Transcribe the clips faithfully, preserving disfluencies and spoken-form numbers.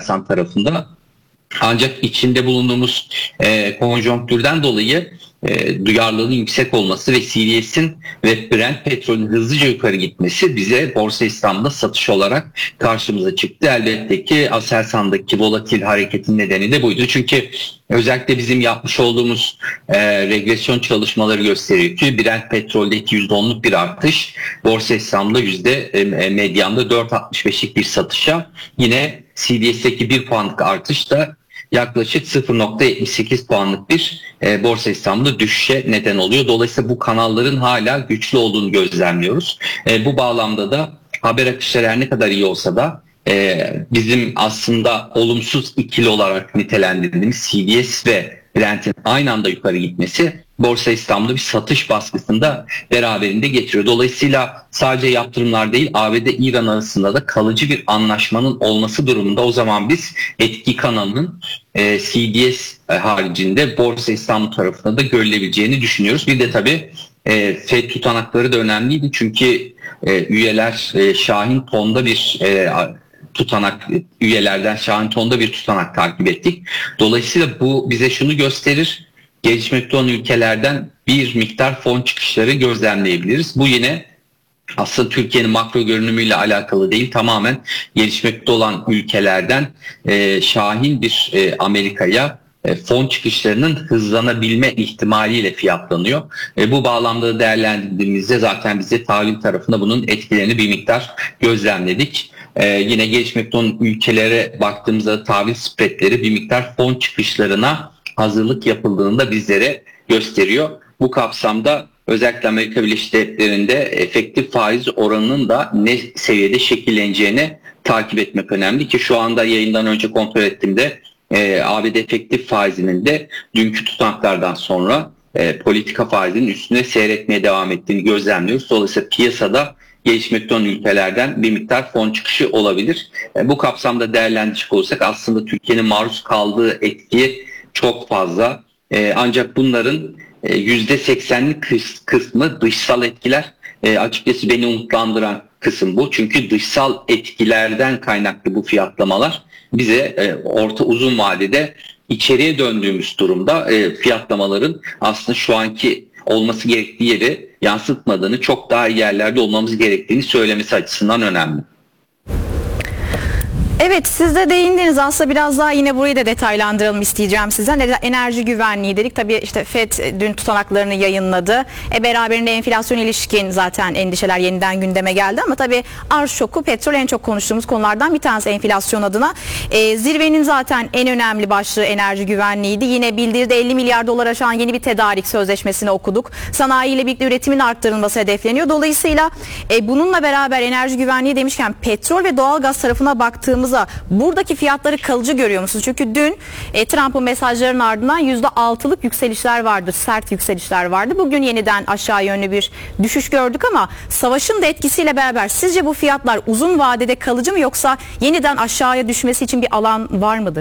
Aselsan tarafında. Ancak içinde bulunduğumuz e, konjonktürden dolayı e, duyarlılığın yüksek olması ve C D S'in ve Brent petrolün hızlıca yukarı gitmesi bize Borsa İstanbul'da satış olarak karşımıza çıktı. Elbette ki Aselsan'daki volatil hareketin nedeni de buydu. Çünkü özellikle bizim yapmış olduğumuz e, regresyon çalışmaları gösteriyor ki Brent petroldeki yüzde onluk bir artış, Borsa İstanbul'da yüzde e, medyanda dört virgül altmış beşlik bir satışa, yine C D S'teki bir puanlık artış da yaklaşık sıfır virgül yetmiş sekiz puanlık bir e, Borsa İstanbul'da düşüşe neden oluyor. Dolayısıyla bu kanalların hala güçlü olduğunu gözlemliyoruz. E, bu bağlamda da haber akışları her ne kadar iyi olsa da e, bizim aslında olumsuz ikili olarak nitelendirdiğimiz C D S ve Brent'in aynı anda yukarı gitmesi Borsa İstanbul'da bir satış baskısını da beraberinde getiriyor. Dolayısıyla sadece yaptırımlar değil, A B D-İran arasında da kalıcı bir anlaşmanın olması durumunda o zaman biz etki kanalının e, C D S haricinde Borsa İstanbul tarafında da görülebileceğini düşünüyoruz. Bir de tabii e, Fed tutanakları da önemliydi çünkü e, üyeler e, Şahin tonda bir e, tutanak, üyelerden Şahin tonda bir tutanak takip ettik. Dolayısıyla bu bize şunu gösterir: gelişmekte olan ülkelerden bir miktar fon çıkışları gözlemleyebiliriz. Bu yine aslında Türkiye'nin makro görünümüyle alakalı değil, tamamen gelişmekte olan ülkelerden e, şahin bir e, Amerika'ya e, fon çıkışlarının hızlanabilme ihtimaliyle fiyatlanıyor. E, bu bağlamda değerlendirdiğimizde zaten bize tahvil tarafında bunun etkilerini bir miktar gözlemledik. Ee, yine gelişmekte olan ülkelere baktığımızda tahvil spreadleri bir miktar fon çıkışlarına hazırlık yapıldığını da bizlere gösteriyor. Bu kapsamda özellikle Amerika Birleşik Devletleri'nde efektif faiz oranının da ne seviyede şekilleneceğini takip etmek önemli ki şu anda yayından önce kontrol ettiğimde e, A B D efektif faizinin de dünkü tutanaklardan sonra e, politika faizinin üstüne seyretmeye devam ettiğini gözlemliyoruz. Dolayısıyla piyasada gelişmekte olan ülkelerden bir miktar fon çıkışı olabilir. E, bu kapsamda değerlendirecek olursak aslında Türkiye'nin maruz kaldığı etki çok fazla. E, ancak bunların e, yüzde seksenlik kısmı dışsal etkiler. E, açıkçası beni umutlandıran kısım bu. Çünkü dışsal etkilerden kaynaklı bu fiyatlamalar bize e, orta uzun vadede içeriye döndüğümüz durumda e, fiyatlamaların aslında şu anki olması gerektiği yeri yansıtmadığını, çok daha iyi yerlerde olmamız gerektiğini söylemesi açısından önemli. Evet, siz de değindiniz. Aslında biraz daha yine burayı da detaylandıralım isteyeceğim sizden. Enerji güvenliği dedik. Tabii işte Fed dün tutanaklarını yayınladı. E beraberinde enflasyon ilişkin zaten endişeler yeniden gündeme geldi ama tabii arz şoku, petrol en çok konuştuğumuz konulardan bir tanesi enflasyon adına. E, zirvenin zaten en önemli başlığı enerji güvenliğiydi. Yine bildirdi elli milyar dolar aşan yeni bir tedarik sözleşmesini okuduk. Sanayiyle birlikte üretimin arttırılması hedefleniyor. Dolayısıyla e, bununla beraber enerji güvenliği demişken petrol ve doğalgaz tarafına baktığımız buradaki fiyatları kalıcı görüyor musunuz? Çünkü dün e, Trump'ın mesajlarının ardından yüzde altılık yükselişler vardı, sert yükselişler vardı. Bugün yeniden aşağı yönlü bir düşüş gördük ama savaşın da etkisiyle beraber sizce bu fiyatlar uzun vadede kalıcı mı yoksa yeniden aşağıya düşmesi için bir alan var mıdır?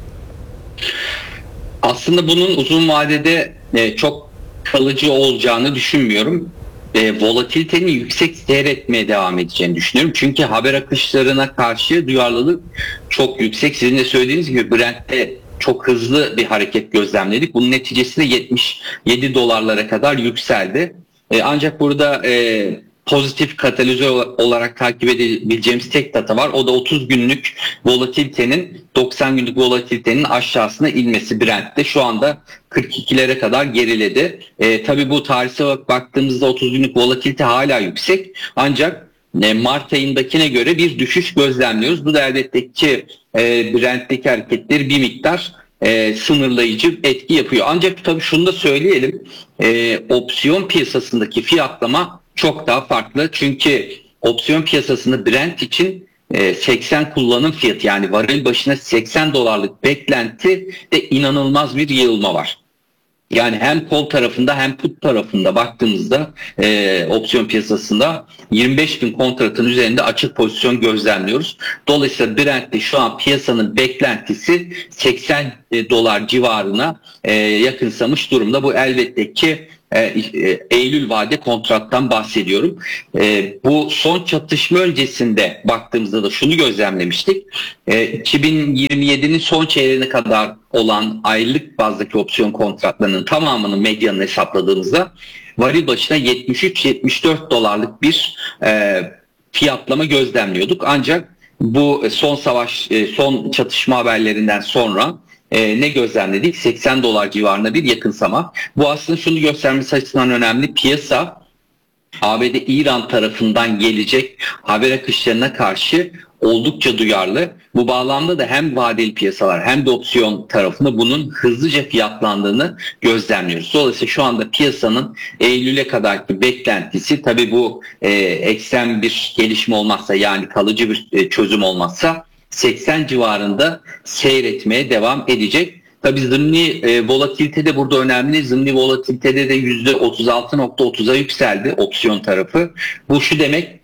Aslında bunun uzun vadede e, çok kalıcı olacağını düşünmüyorum. E, volatilitenin yüksek seyretmeye devam edeceğini düşünüyorum. Çünkü haber akışlarına karşı duyarlılık çok yüksek. Sizin de söylediğiniz gibi Brent'te çok hızlı bir hareket gözlemledik. Bunun neticesinde yetmiş yedi dolarlara kadar yükseldi. E, ancak burada e, pozitif katalizör olarak takip edebileceğimiz tek data var. O da otuz günlük volatilitenin doksan günlük volatilitenin aşağısına inmesi Brent'te. Şu anda kırk ikilere kadar geriledi. E, tabii bu tarihsel olarak baktığımızda otuz günlük volatilite hala yüksek. Ancak e, Mart ayındakine göre bir düşüş gözlemliyoruz. Bu da elbette ki e, Brent'teki hareketleri bir miktar e, sınırlayıcı etki yapıyor. Ancak tabii şunu da söyleyelim. E, opsiyon piyasasındaki fiyatlama çok daha farklı. Çünkü opsiyon piyasasında Brent için seksen kullanım fiyatı, yani varil başına seksen dolarlık beklenti de inanılmaz bir yığılma var. Yani hem call tarafında hem put tarafında baktığımızda e, opsiyon piyasasında yirmi beş bin kontratın üzerinde açık pozisyon gözlemliyoruz. Dolayısıyla Brent'te şu an piyasanın beklentisi seksen dolar civarına e, yakınsamış durumda. Bu elbette ki e, e, Eylül vade kontrattan bahsediyorum. E, bu son çatışma öncesinde baktığımızda da şunu gözlemlemiştik. E, iki bin yirmi yedinin son çeyreğine kadar olan aylık bazdaki opsiyon kontratlarının tamamını medyanın hesapladığımızda varil başına yetmiş üç yetmiş dört dolarlık bir e, fiyatlama gözlemliyorduk. Ancak bu son savaş, e, son çatışma haberlerinden sonra e, ne gözlemledik? seksen dolar civarında bir yakınsama. Bu aslında şunu göstermesi açısından önemli. Piyasa A B D İran tarafından gelecek haber akışlarına karşı oldukça duyarlı. Bu bağlamda da hem vadeli piyasalar hem de opsiyon tarafında bunun hızlıca fiyatlandığını gözlemliyoruz. Dolayısıyla şu anda piyasanın Eylül'e kadarki beklentisi, tabii bu e, ekstrem bir gelişme olmazsa, yani kalıcı bir e, çözüm olmazsa seksen civarında seyretmeye devam edecek. Tabii zımni e, volatilite de burada önemli. Zımni volatilitede de yüzde otuz altı nokta otuza yükseldi opsiyon tarafı. Bu şu demek,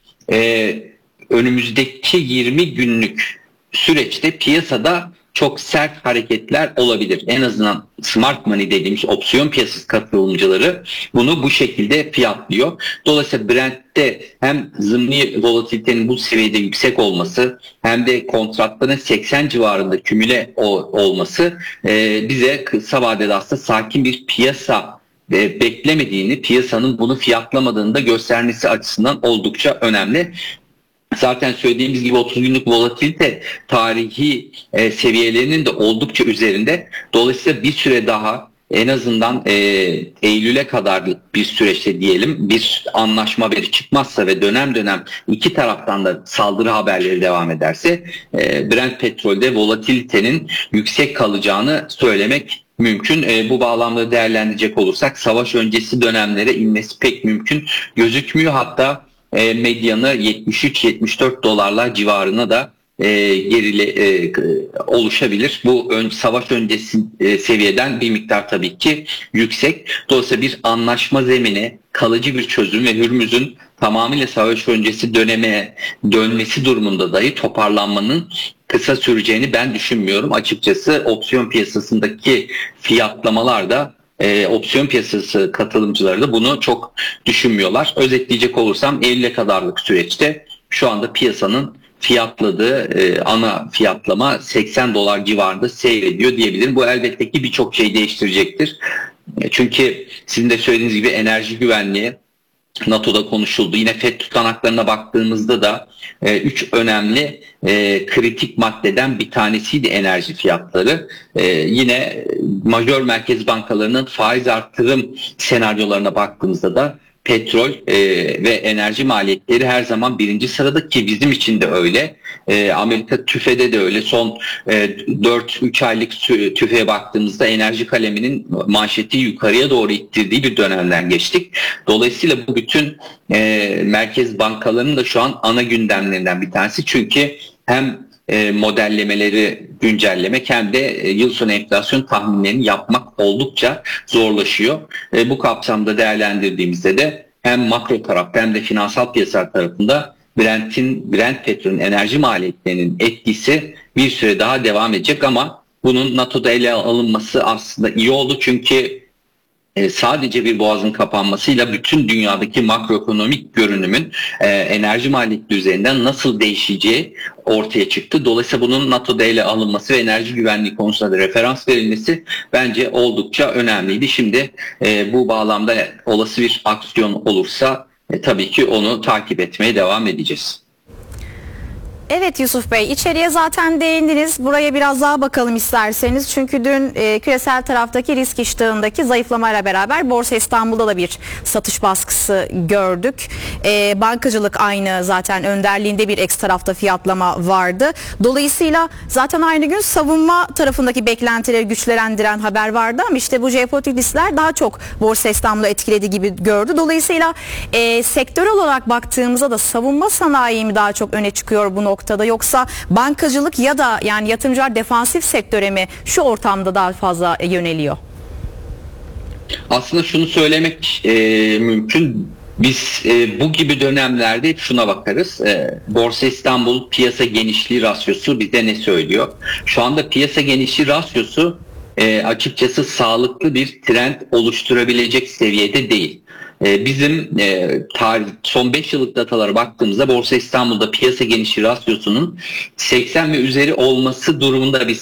e, önümüzdeki yirmi günlük süreçte piyasada çok sert hareketler olabilir. En azından smart money dediğimiz opsiyon piyasası katılımcıları bunu bu şekilde fiyatlıyor. Dolayısıyla Brent'te hem zımni volatilitenin bu seviyede yüksek olması hem de kontratların seksen civarında kümüle olması e, bize kısa vadede aslında sakin bir piyasa e, beklemediğini, piyasanın bunu fiyatlamadığını da göstermesi açısından oldukça önemli. Zaten söylediğimiz gibi otuz günlük volatilite tarihi e, seviyelerinin de oldukça üzerinde. Dolayısıyla bir süre daha, en azından e, Eylül'e kadar bir süreçte diyelim, bir anlaşma haberi çıkmazsa ve dönem dönem iki taraftan da saldırı haberleri devam ederse e, Brent petrolde volatilitenin yüksek kalacağını söylemek mümkün. E, bu bağlamda değerlendirecek olursak savaş öncesi dönemlere inmesi pek mümkün gözükmüyor. Hatta E, medyanı yetmiş üç yetmiş dört dolarlar civarına da e, gerile e, oluşabilir. Bu ön, savaş öncesi e, seviyeden bir miktar tabii ki yüksek. Dolayısıyla bir anlaşma zemini, kalıcı bir çözüm ve Hürmüz'ün tamamıyla savaş öncesi döneme dönmesi durumunda dahi toparlanmanın kısa süreceğini ben düşünmüyorum. Açıkçası opsiyon piyasasındaki fiyatlamalar da E, opsiyon piyasası katılımcıları da bunu çok düşünmüyorlar. Özetleyecek olursam Eylül'e kadarlık süreçte şu anda piyasanın fiyatladığı e, ana fiyatlama seksen dolar civarında seyrediyor diyebilirim. Bu elbette ki birçok şey değiştirecektir. E, çünkü sizin de söylediğiniz gibi enerji güvenliği NATO'da konuşuldu. Yine FED tutanaklarına baktığımızda da e, üç önemli e, kritik maddeden bir tanesiydi enerji fiyatları. E, yine majör merkez bankalarının faiz artırım senaryolarına baktığımızda da petrol e, ve enerji maliyetleri her zaman birinci sırada, ki bizim için de öyle. E, Amerika TÜFE'de de öyle. Son e, dört üç aylık TÜFE'ye baktığımızda enerji kaleminin manşeti yukarıya doğru ittirdiği bir dönemden geçtik. Dolayısıyla bu bütün e, merkez bankalarının da şu an ana gündemlerinden bir tanesi. Çünkü hem e, modellemeleri güncellemek hem de e, yıl sonu enflasyon tahminlerini yapmak oldukça zorlaşıyor. E, bu kapsamda değerlendirdiğimizde de hem makro tarafta hem de finansal piyasalar tarafında Brent'in, Brent petrolün enerji maliyetlerinin etkisi bir süre daha devam edecek, ama bunun NATO'da ele alınması aslında iyi oldu. Çünkü e, sadece bir boğazın kapanmasıyla bütün dünyadaki makroekonomik görünümün e, enerji maliyeti üzerinden nasıl değişeceği ortaya çıktı. Dolayısıyla bunun NATO'da ele alınması ve enerji güvenliği konusunda da referans verilmesi bence oldukça önemliydi. Şimdi e, bu bağlamda olası bir aksiyon olursa e, tabii ki onu takip etmeye devam edeceğiz. Evet Yusuf Bey, içeriye zaten değindiniz. Buraya biraz daha bakalım isterseniz. Çünkü dün e, küresel taraftaki risk iştahındaki zayıflamayla beraber Borsa İstanbul'da da bir satış baskısı gördük. E, bankacılık aynı, zaten önderliğinde bir eks tarafta fiyatlama vardı. Dolayısıyla zaten aynı gün savunma tarafındaki beklentileri güçlendiren haber vardı, ama işte bu jeopolitik riskler daha çok Borsa İstanbul'u etkiledi gibi gördü. Dolayısıyla e, sektörel olarak baktığımızda da savunma sanayi mi daha çok öne çıkıyor bu noktada, yoksa bankacılık ya da yani yatırımcılar defansif sektöre mi şu ortamda daha fazla yöneliyor? Aslında şunu söylemek e, mümkün. Biz e, bu gibi dönemlerde hep şuna bakarız. E, Borsa İstanbul piyasa genişliği rasyosu bize ne söylüyor? Şu anda piyasa genişliği rasyosu e, açıkçası sağlıklı bir trend oluşturabilecek seviyede değil. E, bizim e, tarih, son beş yıllık datalara baktığımızda Borsa İstanbul'da piyasa genişliği rasyosunun seksen ve üzeri olması durumunda bir